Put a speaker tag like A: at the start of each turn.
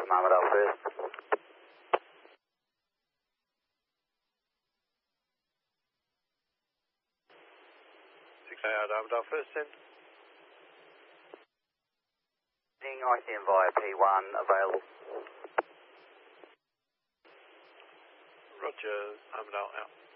A: from Armadale first.
B: 688 Armadale first, send.
A: ICM via P1 available.
B: Roger, Armadale out.